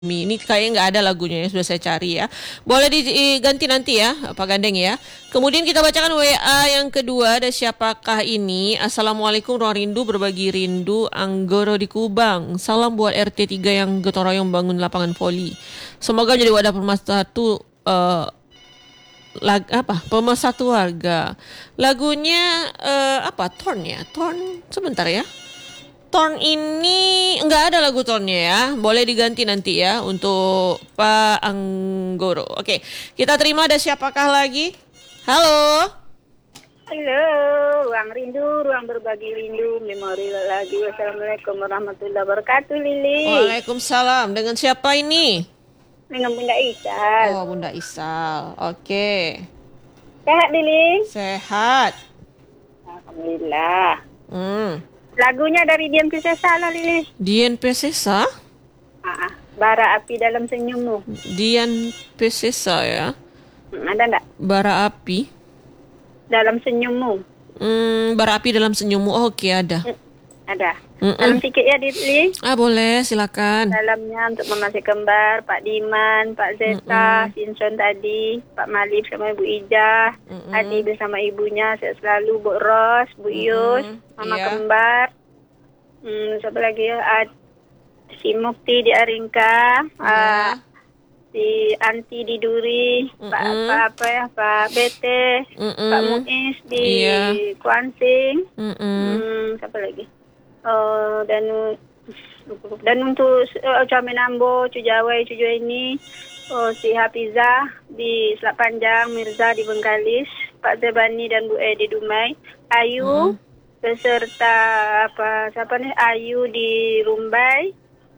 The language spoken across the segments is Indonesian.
Ini kayaknya nggak ada lagunya ya, sudah saya cari ya. Boleh diganti nanti ya, Pak Gandeng ya. Kemudian kita bacakan WA yang kedua, ada siapakah ini? Assalamualaikum, ruang rindu berbagi rindu, Anggoro di Kubang. Salam buat RT 3 yang gotong royong bangun lapangan voli. Semoga jadi wadah pemersatu pemersatu warga. Lagunya apa? Torn ya? Torn sebentar ya. Torn ini nggak ada lagu Tornnya ya. Boleh diganti nanti ya untuk Pak Anggoro. Oke, kita terima, ada siapakah lagi? Halo. Halo, ruang rindu, ruang berbagi rindu, memori lagi. Wassalamualaikum warahmatullahi wabarakatuh, Lili. Waalaikumsalam. Dengan siapa ini? Dengan Bunda Isal. Oh, Bunda Isal. Oke. Sehat, Lili? Sehat. Alhamdulillah. Lagunya dari Dian Piscesa lah, Lili. Dian Piscesa? Bara api dalam senyummu. Dian Piscesa ya. Ada enggak? Bara api dalam senyummu. Bara api dalam senyummu. Oh, oke, ada. Ada. Dalam sedikit ya, Lili. Boleh, silakan. Dalamnya untuk Masih Kembar, Pak Diman, Pak Zeta, Sinson tadi, Pak Malib sama Ibu Ija, Adi bersama ibunya, sehat selalu, Bu Ros, Bu Ius, Mama Kembar. Siapa lagi ya? Si Mukti di Aringka, si Anti di Duri, Pak Bete, Pak Muiz di Kuansing, siapa lagi? Dan untuk Camen Ambo, Cujawai, ini, si Hafizah di Selat Panjang, Mirza di Bengkalis, Pak Zebani dan Bu E di Dumai, Ayu beserta Ayu di Rumbai,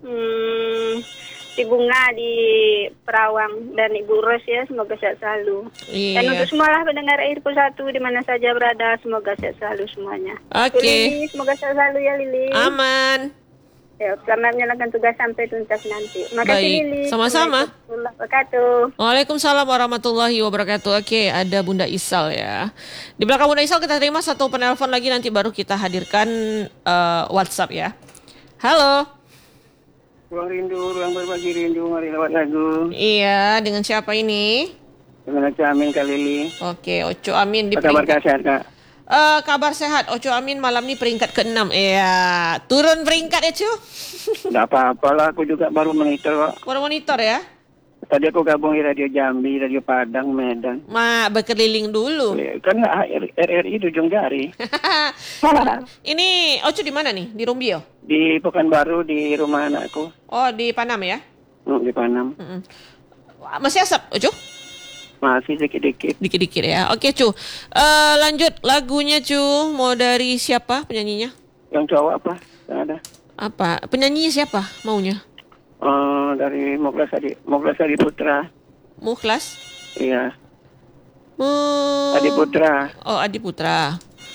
si Bunga di Perawang dan Ibu Ros ya, semoga sehat selalu. Dan untuk semualah pendengar Airport 1 di mana saja berada, semoga sehat selalu semuanya. Oke. Semoga sehat selalu ya, Lili. Aman. Ya, selamat menjalankan tugas sampai tuntas nanti. Makasih, Baik. Lili. Sama-sama. Waalaikumsalam warahmatullahi wabarakatuh. Oke, ada Bunda Isal ya. Di belakang Bunda Isal kita terima satu penelpon lagi, nanti baru kita hadirkan WhatsApp ya. Halo. Ruang rindu, ruang berbagi rindu, mari lewat lagu. Iya, dengan siapa ini? Dengan Oco Amin, Kak Lili. Oke, Oco Amin di Apa kabar, Kak? Sehat, Kak? Kabar sehat. Oco Amin malam ini peringkat ke-6. Iya, turun peringkat ya, Cu? Nggak apa-apa lah, aku juga baru monitor kok. Baru monitor ya? Tadi aku gabung di Radio Jambi, Radio Padang, Medan. Berkeliling dulu. Kan RRI di ujung jari. Ini Oco di mana nih? Di Rumbio? Di Pekanbaru, di rumah anakku. Oh, di Panam ya? Di Panam. Masih asap, Oco? Masih dikit-dikit. Dikit-dikit ya. Oke, Cu. Lanjut lagunya, Cu. Mau dari siapa penyanyinya? Yang cowok apa? Yang ada. Apa? Penyanyinya siapa maunya? Dari Mukhlas Adi Putra. Mukhlas? Iya. Adi Putra. Oh, Adi Putra.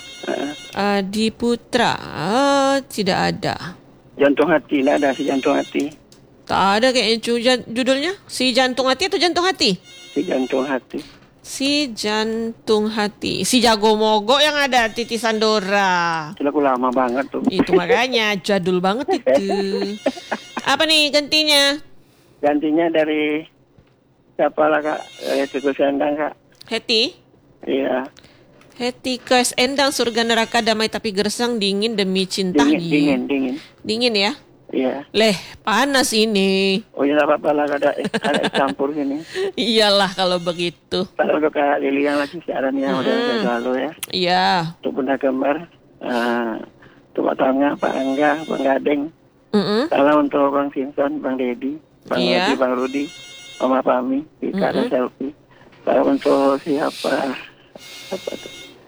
Adi Putra. Tidak ada. Jantung Hati, tidak ada si Jantung Hati. Tak ada kayaknya, Cu. Judulnya? Si Jantung Hati atau Jantung Hati? Si Jantung Hati. Si Jantung Hati. Si Jago Mogok yang ada Titi Sandora. Itu lagu lama banget tuh. Itu makanya jadul banget itu. Apa nih gantinya? Gantinya dari siapa lah, Kak? Heti Kus Endang, Kak. Heti? Iya. Heti Kus Endang, surga neraka damai tapi gersang, dingin demi cinta. Dingin. Dingin ya? Iya. Leh, panas ini. Oh ya, apa-apa lah, ada campur gini. Iyalah kalau begitu. Kalau untuk Kak Lili yang lagi siaran ya, udah selalu ya. Iya. Untuk Bunda Kembar, untuk Pak Tangga, Pak Angga, Bang Gadeng. Salam untuk Bang Simpson, Bang Dedi, Bang Rudi, Bang Rudi, Mama Pami, Vika dan Selfie. Salam untuk siapa tuh?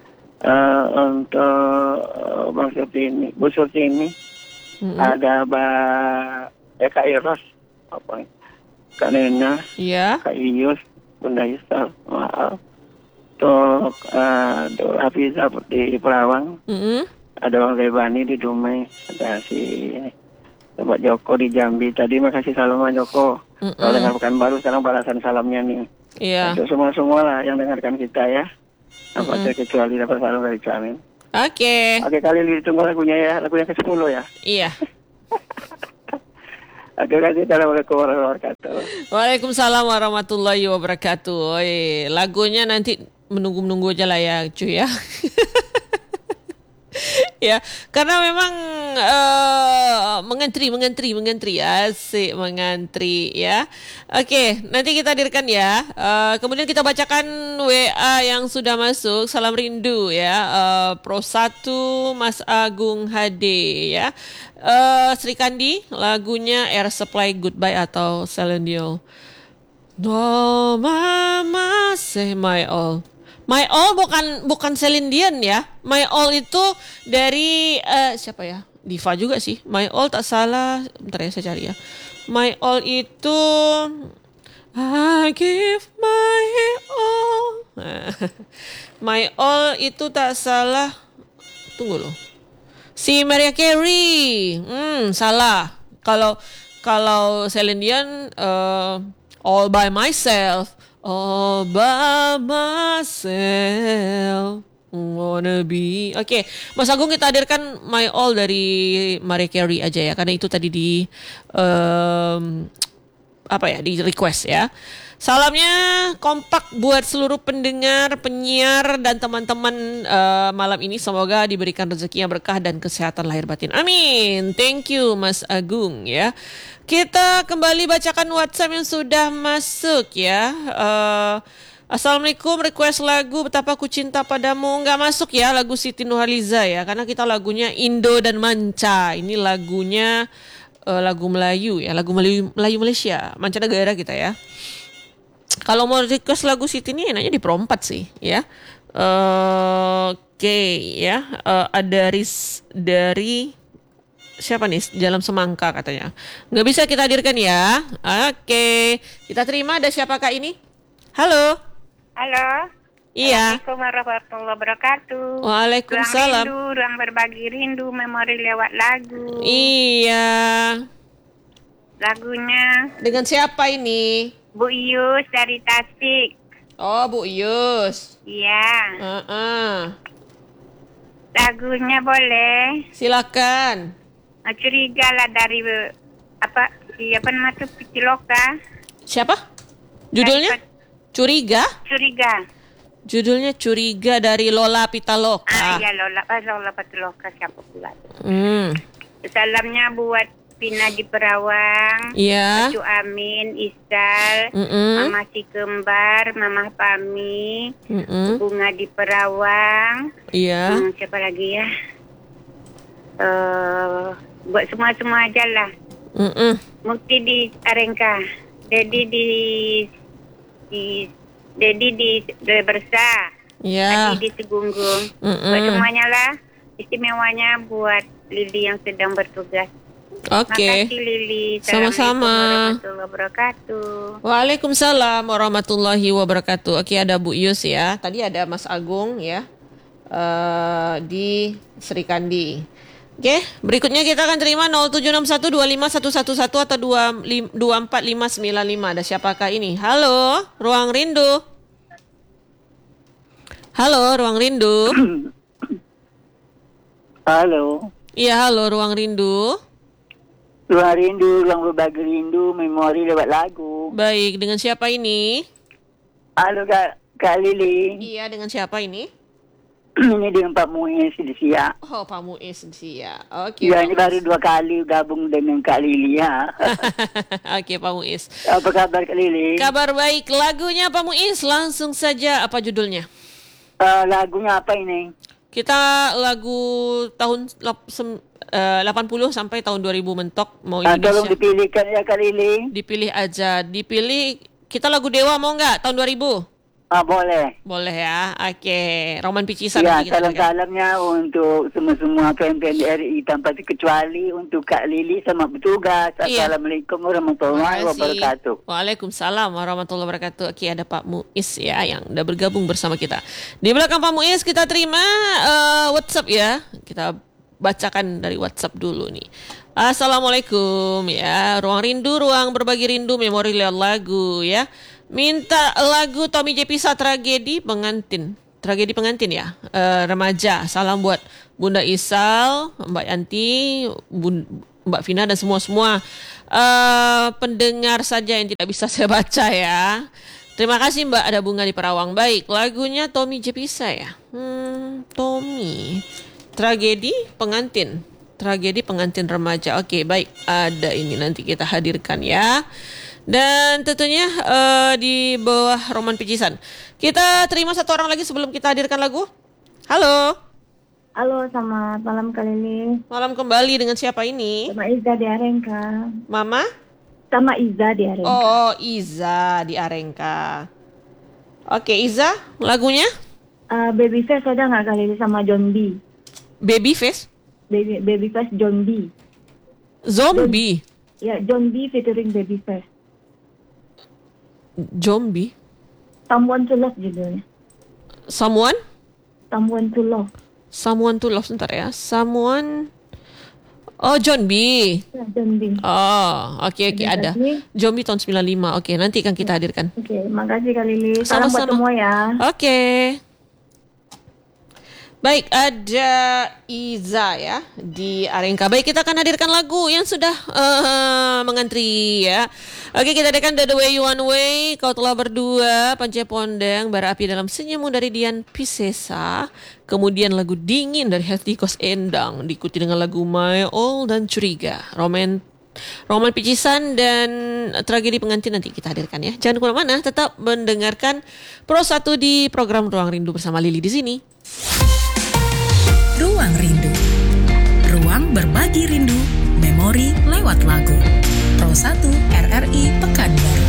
Untuk Bang Surtini, Bu Surtini. Ada Kak Iros, Kak Nena, Kak Iyus, Bunda Isal, maaf. Untuk Hafizah di Perawang, ada Bang Lebani di Dumai, ada si Bapak Joko di Jambi. Tadi makasih salam Pak Joko. Kalau dengar Pekanbaru sekarang balasan salamnya nih. Iya. Untuk semua lah yang dengarkan kita ya. Tanpa terkecuali dapat salam dari Camin. Oke. Oke, kali ditunggu lagunya ya. Lagu yang ke-10 ya. Iya. Assalamualaikum warahmatullahi wabarakatuh. Waalaikumsalam warahmatullahi wabarakatuh. Lagunya nanti menunggu aja lah ya cuy ya. Ya, karena memang mengantri asik mengantri ya. Oke, nanti kita hadirkan ya. Kemudian kita bacakan WA yang sudah masuk. Salam rindu ya. Pro 1 Mas Agung HD ya. Sri Kandi lagunya Air Supply Goodbye atau Celine Dion. No mama say my all. My All bukan Celine Dion ya. My All itu dari siapa ya? Diva juga sih. My All tak salah. Bentar ya saya cari ya. My All itu I give my all. My All itu tak salah. Tunggu loh. Si Mariah Carey. Salah. Kalau Celine Dion All by Myself. All by myself wanna be. Oke, Mas Agung kita hadirkan My All dari Mariah Carey aja ya, karena itu tadi di di request ya. Salamnya kompak buat seluruh pendengar, penyiar dan teman-teman malam ini. Semoga diberikan rezeki yang berkah dan kesehatan lahir batin. Amin. Thank you Mas Agung ya. Kita kembali bacakan WhatsApp yang sudah masuk ya. Assalamualaikum, request lagu Betapa Ku Cinta Padamu. Nggak masuk ya lagu Siti Nurhaliza ya, karena kita lagunya Indo dan Manca. Ini lagunya lagu Melayu ya, lagu Melayu Malaysia, mancanegara kita ya. Kalau mau request lagu Siti ini enaknya di Pro 4 sih ya. Oke ya, ada dari siapa nih? Dalam Semangka katanya. Nggak bisa kita hadirkan ya. Oke. Kita terima, ada siapakah ini? Halo. Halo. Iya. Assalamualaikum warahmatullahi wabarakatuh. Waalaikumsalam. Ruang berbagi rindu, memori lewat lagu. Iya. Lagunya. Dengan siapa ini? Bu Ius dari Tasik. Oh, Bu Ius. Iya. Lagunya boleh. Silakan. Curiga lah dari siapa nama tuh Pitaloka. Siapa? Judulnya? Curiga? Curiga. Judulnya Curiga dari Lola Pitaloka. Iya Lola Pitaloka siapa pula? Salamnya buat Pina di Perawang. Iya. Cu Amin, Isal, Mama Si Kembar, Mama Pami, Bunga di Perawang. Iya. Siapa lagi ya? Buat semua aja lah. Mukti di Arengka, Dedi di Bersa, Iya. Adi di Segunggung. Buat semuanya lah. Istimewanya buat Lili yang sedang bertugas. Oke. Makasih Lili. Sama-sama. Warahmatullahi wabarakatuh. Waalaikumsalam warahmatullahi wabarakatuh. Oke, ada Bu Yus ya. Tadi ada Mas Agung ya. Di Sri Kandi. Oke, berikutnya kita akan terima 0761251111 atau 24595. Ada siapakah ini? Halo, Ruang Rindu. Halo, Ruang Rindu. Halo. Iya, halo, Ruang Rindu. Ruang rindu, ruang berbagi rindu, memori lewat lagu. Baik, dengan siapa ini? Halo Kak Lili. Iya, dengan siapa ini? Ini dengan Pak Muiz di Siak. Oh, Pak Muiz di Siak. Oke. Ya, ini baru 2 kali gabung dengan Kak Lili ya. Oke, Pak Muiz. Apa kabar Kak Lili? Kabar baik. Lagunya Pak Muiz, langsung saja. Apa judulnya? Lagunya apa ini? Kita lagu tahun 80 sampai tahun 2000 mentok. Mau Indonesia. Tolong dipilihkan ya Kak Lili. Dipilih aja. Dipilih. Kita lagu Dewa mau nggak? Tahun 2000? Boleh. Boleh ya. Oke. Roman Picisan. Ya, salam-salamnya untuk semua PMPN RI tanpa terkecuali untuk Kak Lili sama petugas. Iya. Assalamualaikum warahmatullahi wabarakatuh. Waalaikumsalam warahmatullahi wabarakatuh. Oke, ada Pak Muiz ya yang udah bergabung bersama kita. Di belakang Pak Muiz kita terima WhatsApp ya. Kita bacakan dari WhatsApp dulu nih. Assalamualaikum ya. Ruang rindu, ruang berbagi rindu, memori lewat lagu ya. Minta lagu Tommy J. Pisa Tragedi Pengantin. Tragedi Pengantin ya. Remaja. Salam buat Bunda Isal, Mbak Yanti, Mbak Vina dan semua pendengar saja yang tidak bisa saya baca ya. Terima kasih Mbak, ada bunga di Perawang. Baik, lagunya Tommy Jepisa ya. Tommy. Tragedi pengantin remaja. Oke, baik. Ada ini nanti kita hadirkan ya. Dan tentunya di bawah Roman Picisan. Kita terima satu orang lagi sebelum kita hadirkan lagu. Halo. Halo, selamat malam Kak Lili. Malam kembali, dengan siapa ini? Sama Iza di Arengka. Mama? Sama Iza di Arengka. Oh, Iza di Arengka. Oke, Iza, lagunya? Babyface ada nggak Kak Lili sama John B? Babyface? Babyface John B. Zombie? Ya, John B featuring Babyface. Zombie? Someone to Love judulnya. Someone? Someone to Love. Someone to Love, sebentar ya. Someone... Oh, John B. Ya, John B. Oh, oke, ada. John B tahun 95. Oke, nanti akan kita hadirkan. Oke, makasih Kak Lili. Salam buat semua ya. Oke. Baik, ada Iza ya di Arengka. Baik, kita akan hadirkan lagu yang sudah mengantri ya. Oke, kita hadirkan The Way You One Way, Kau Telah Berdua, Panca Pondang, Bara Api Dalam Senyummu dari Dian Piscesa. Kemudian lagu Dingin dari Hetty Koes Endang, diikuti dengan lagu My All dan Curiga. Roman Picisan dan Tragedi Pengantin nanti kita hadirkan ya. Jangan kemana-mana, tetap mendengarkan Pro 1 di program Ruang Rindu bersama Lili di sini. Ruang Rindu. Ruang berbagi rindu, memori lewat lagu. Pro 1 RRI Pekanbaru.